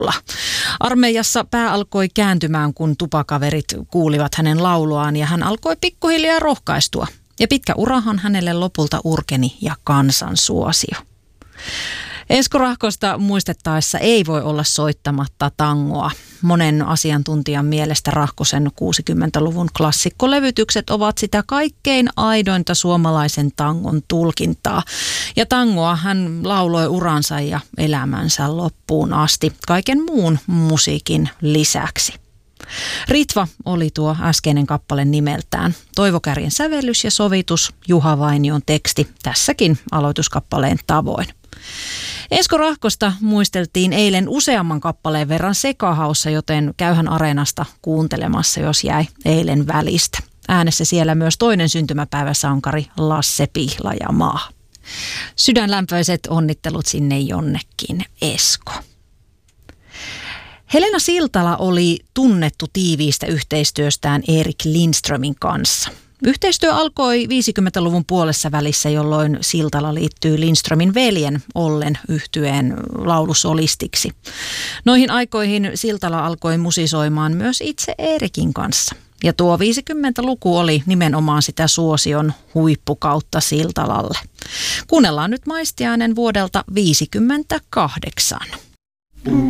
Armeijassa pää alkoi kääntymään, kun tupakaverit kuulivat hänen lauluaan ja hän alkoi pikkuhiljaa rohkaistua. Ja pitkä urahan hänelle lopulta urkeni ja kansan suosio. Esko Rahkosta muistettaessa ei voi olla soittamatta tangoa. Monen asiantuntijan mielestä Rahkosen 60-luvun klassikkolevytykset ovat sitä kaikkein aidointa suomalaisen tangon tulkintaa. Ja tangoa hän lauloi uransa ja elämänsä loppuun asti, kaiken muun musiikin lisäksi. Ritva oli tuo äskeinen kappale nimeltään. Toivo Kärjen sävellys ja sovitus, Juha Vainion teksti tässäkin aloituskappaleen tavoin. Esko Rahkosta muisteltiin eilen useamman kappaleen verran Sekahaussa, joten käyhän Areenasta kuuntelemassa, jos jäi eilen välistä. Äänessä siellä myös toinen syntymäpäiväsankari Lasse Pihlajamaa. Sydänlämpöiset onnittelut sinne jonnekin, Esko. Helena Siltala oli tunnettu tiiviistä yhteistyöstään Erik Lindströmin kanssa. Yhteistyö alkoi 50-luvun puolessa välissä, jolloin Siltala liittyy Lindströmin veljen ollen yhtyeen laulusolistiksi. Noihin aikoihin Siltala alkoi musisoimaan myös itse Erikin kanssa. Ja tuo 50-luku oli nimenomaan sitä suosion huippukautta Siltalalle. Kuunnellaan nyt maistiainen vuodelta 1958.